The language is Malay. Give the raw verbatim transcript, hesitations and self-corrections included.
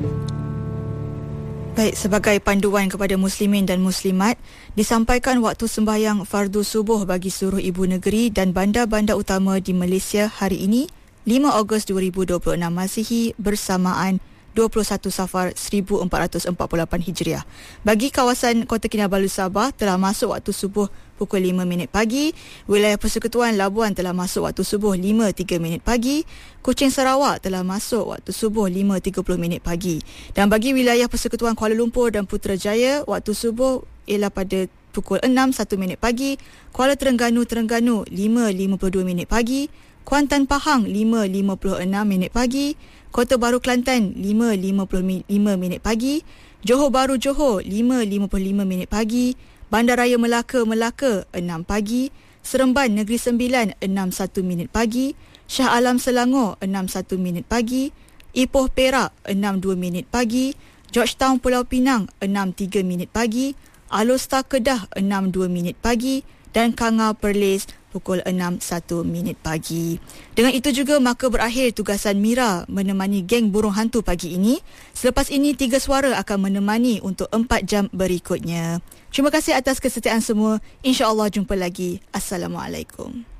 Baik, sebagai panduan kepada muslimin dan muslimat, disampaikan waktu sembahyang fardu subuh bagi seluruh ibu negeri dan bandar-bandar utama di Malaysia hari ini, lima Ogos dua ribu dua puluh enam Masihi bersamaan dua puluh satu Safar seribu empat ratus empat puluh lapan Hijriah. Bagi kawasan Kota Kinabalu Sabah telah masuk waktu subuh pukul lima minit pagi, wilayah Persekutuan Labuan telah masuk waktu subuh lima tiga minit pagi, Kuching Sarawak telah masuk waktu subuh lima tiga puluh minit pagi. Dan bagi wilayah Persekutuan Kuala Lumpur dan Putrajaya, waktu subuh ialah pada pukul enam satu minit pagi, Kuala Terengganu Terengganu lima lima puluh dua minit pagi, Kuantan Pahang lima lima puluh enam minit pagi, Kota Baru Kelantan lima lima puluh lima minit pagi, Johor Bahru Johor lima lima puluh lima minit pagi, Bandaraya Melaka Melaka enam pagi, Seremban Negeri Sembilan enam satu minit pagi, Shah Alam Selangor enam satu minit pagi, Ipoh Perak enam dua minit pagi, Georgetown Pulau Pinang enam tiga minit pagi, Alor Star Kedah enam dua minit pagi dan Kangau Perlis pukul enam satu minit pagi. Dengan itu juga maka berakhir tugasan Mira menemani geng burung hantu pagi ini. Selepas ini tiga suara akan menemani untuk empat jam berikutnya. Terima kasih atas kesetiaan semua. InsyaAllah jumpa lagi. Assalamualaikum.